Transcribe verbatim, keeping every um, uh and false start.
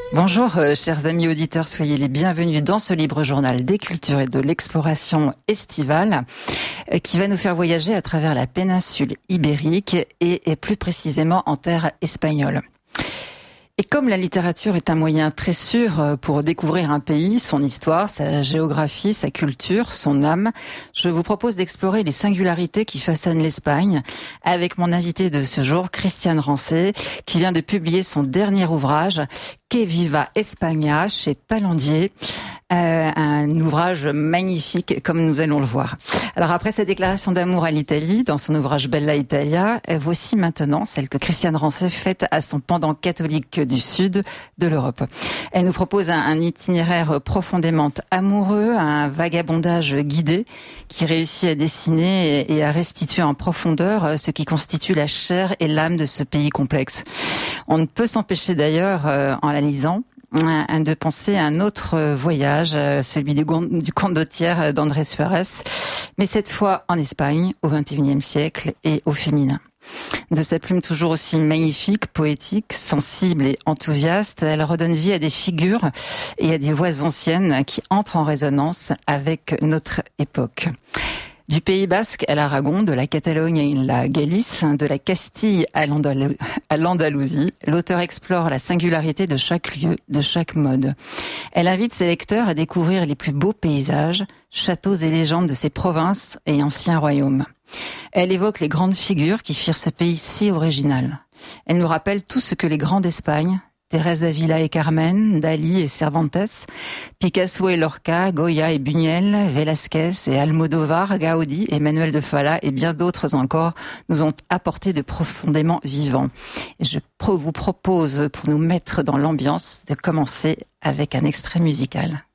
Bonjour, euh, chers amis auditeurs, soyez les bienvenus dans ce libre journal des cultures et de l'exploration estivale euh, qui va nous faire voyager à travers la péninsule ibérique et, et plus précisément en terre espagnole. Et comme la littérature est un moyen très sûr pour découvrir un pays, son histoire, sa géographie, sa culture, son âme, je vous propose d'explorer les singularités qui façonnent l'Espagne avec mon invité de ce jour, Christiane Rancé, qui vient de publier son dernier ouvrage, Que viva España, chez Talandier. Euh, un ouvrage magnifique, comme nous allons le voir. Alors après sa déclaration d'amour à l'Italie, dans son ouvrage Bella Italia, voici maintenant celle que Christiane Rancé fait à son pendant catholique du sud de l'Europe. Elle nous propose un, un itinéraire profondément amoureux, un vagabondage guidé qui réussit à dessiner et, et à restituer en profondeur ce qui constitue la chair et l'âme de ce pays complexe. On ne peut s'empêcher d'ailleurs, euh, en la lisant, de penser à un autre voyage, celui du, du condottiere d'Andrés Suárez, mais cette fois en Espagne, au vingt et unième siècle et au féminin. De sa plume toujours aussi magnifique, poétique, sensible et enthousiaste, elle redonne vie à des figures et à des voix anciennes qui entrent en résonance avec notre époque. Du Pays Basque à l'Aragon, de la Catalogne à la Galice, de la Castille à l'Andalou- à l'Andalousie, l'auteur explore la singularité de chaque lieu, de chaque mode. Elle invite ses lecteurs à découvrir les plus beaux paysages, châteaux et légendes de ces provinces et anciens royaumes. Elle évoque les grandes figures qui firent ce pays si original. Elle nous rappelle tout ce que les grands d'Espagne, Thérèse d'Avila et Carmen, Dali et Cervantes, Picasso et Lorca, Goya et Buñuel, Velázquez et Almodóvar, Gaudí, Emmanuel de Falla et bien d'autres encore nous ont apporté de profondément vivants. Et je vous propose, pour nous mettre dans l'ambiance, de commencer avec un extrait musical.